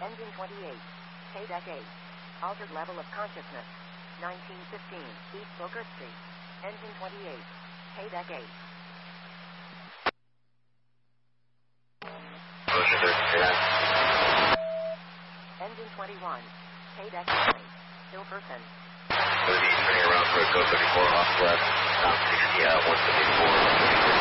Engine 28. K-Deck 8. Altered level of consciousness. 1915 East Booker Street. Engine 28. K-Deck 8. Motion 39. Engine 21. K-Deck 9. Hilferson. 30, turning around for a go 34 off left. Stop 60 at 174.